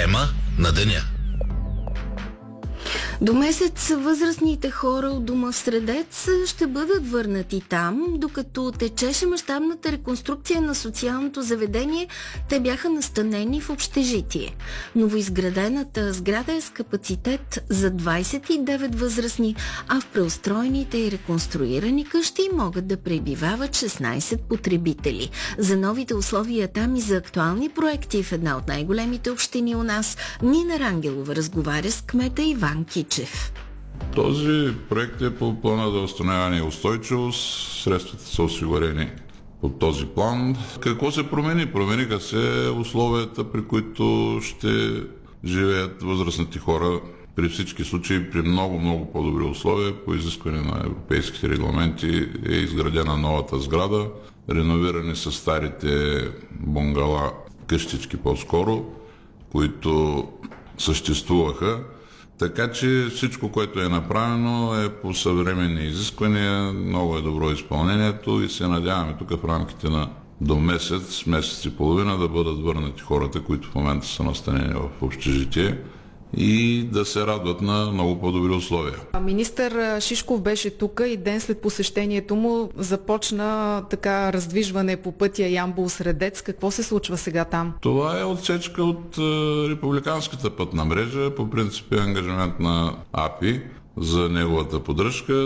Тема на деня. До месец възрастните хора от дома в Средец ще бъдат върнати там, докато течеше мащабната реконструкция на социалното заведение, те бяха настанени в общежитие. Новоизградената сграда е с капацитет за 29 възрастни, а в преустроените и реконструирани къщи могат да пребивават 16 потребители. За новите условия там и за актуални проекти в една от най-големите общини у нас, Нина Рангелова разговаря с кмета Иван Кичев. Този проект е по плана за възстановяване и устойчивост. Средствата са осигурени по този план. Какво се промени? Промениха се условията, при които ще живеят възрастните хора. При всички случаи, при много по-добри условия, по изискване на европейските регламенти е изградена новата сграда. Реновирани са старите бунгала, къщички по-скоро, които съществуваха. Така че всичко, което е направено, е по съвременни изисквания, много е добро изпълнението и се надяваме тук в рамките на до месец и половина да бъдат върнати хората, които в момента са настанени в общежитие и да се радват на много по-добри условия. Министър Шишков беше тук и ден след посещението му започна така раздвижване по пътя Ямбол-Средец. Какво се случва сега там? Това е отсечка от републиканската пътна мрежа, по принцип е ангажимент на АПИ за неговата поддръжка.